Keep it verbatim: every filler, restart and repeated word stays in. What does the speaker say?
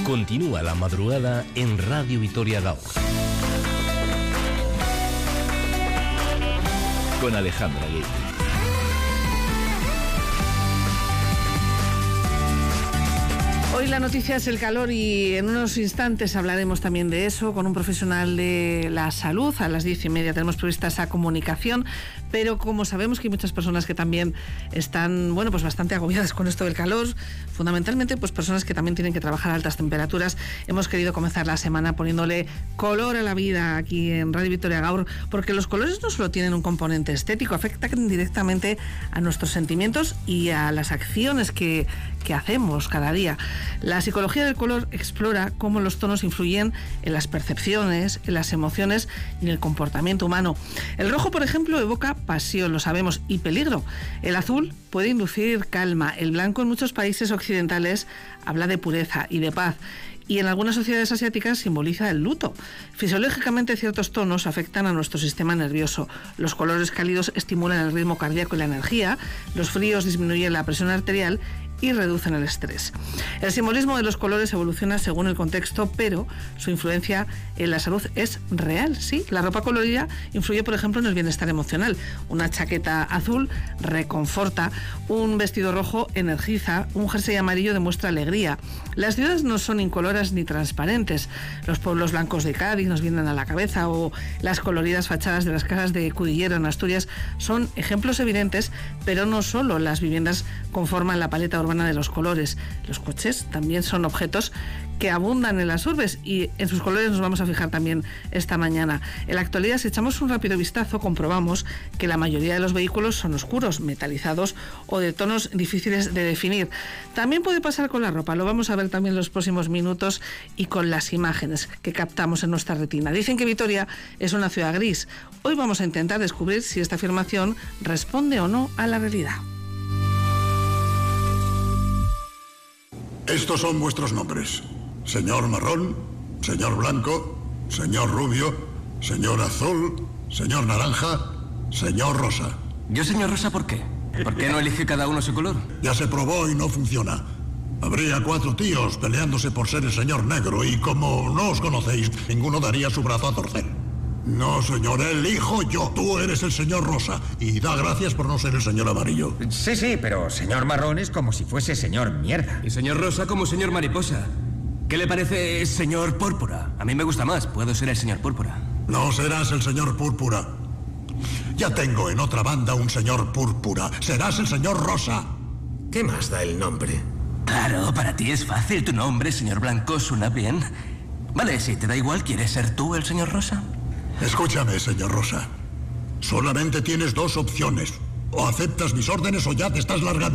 Continúa la madrugada en Radio Vitoria Gaur. Con Alejandra Gueye. Hoy la noticia es el calor y en unos instantes hablaremos también de eso con un profesional de la salud. A las diez y media tenemos prevista esa comunicación, pero como sabemos que hay muchas personas que también están, bueno, pues bastante agobiadas con esto del calor, fundamentalmente pues personas que también tienen que trabajar a altas temperaturas, hemos querido comenzar la semana poniéndole color a la vida aquí en Radio Vitoria Gaur, porque los colores no solo tienen un componente estético, afectan directamente a nuestros sentimientos y a las acciones que, que hacemos cada día. La psicología del color explora cómo los tonos influyen en las percepciones, en las emociones y en el comportamiento humano. El rojo, por ejemplo, evoca pasión, lo sabemos, y peligro. El azul puede inducir calma. El blanco en muchos países occidentales habla de pureza y de paz. Y en algunas sociedades asiáticas simboliza el luto. Fisiológicamente ciertos tonos afectan a nuestro sistema nervioso. Los colores cálidos estimulan el ritmo cardíaco y la energía, los fríos disminuyen la presión arterial y reducen el estrés. El simbolismo de los colores evoluciona según el contexto, pero su influencia en la salud es real, ¿sí? La ropa colorida influye, por ejemplo, en el bienestar emocional. Una chaqueta azul reconforta, un vestido rojo energiza, un jersey amarillo demuestra alegría. Las ciudades no son incoloras ni transparentes. Los pueblos blancos de Cádiz nos vienen a la cabeza, o las coloridas fachadas de las casas de Cudillero en Asturias son ejemplos evidentes, pero no solo las viviendas conforman la paleta urbana de los colores. Los coches también son objetos que abundan en las urbes y en sus colores nos vamos a fijar también esta mañana. En la actualidad, si echamos un rápido vistazo, comprobamos que la mayoría de los vehículos son oscuros, metalizados o de tonos difíciles de definir. También puede pasar con la ropa, lo vamos a ver también en los próximos minutos y con las imágenes que captamos en nuestra retina. Dicen que Vitoria es una ciudad gris. Hoy vamos a intentar descubrir si esta afirmación responde o no a la realidad. Estos son vuestros nombres. Señor marrón, señor blanco, señor rubio, señor azul, señor naranja, señor rosa. ¿Yo señor rosa por qué? ¿Por qué no elige cada uno su color? Ya se probó y no funciona. Habría cuatro tíos peleándose por ser el señor negro y como no os conocéis, ninguno daría su brazo a torcer. No, señor, elijo yo. Tú eres el señor rosa y da gracias por no ser el señor amarillo. Sí, sí, pero señor marrón es como si fuese señor mierda. Y señor rosa como señor mariposa. ¿Qué le parece señor púrpura? A mí me gusta más, puedo ser el señor púrpura. No serás el señor púrpura. Ya tengo en otra banda un señor púrpura. Serás el señor rosa. ¿Qué más da el nombre? Claro, para ti es fácil. Tu nombre, señor blanco, suena bien. Vale, si te da igual, ¿quieres ser tú el señor rosa? Escúchame, señor Rosa. Solamente tienes dos opciones. O aceptas mis órdenes o ya te estás largando.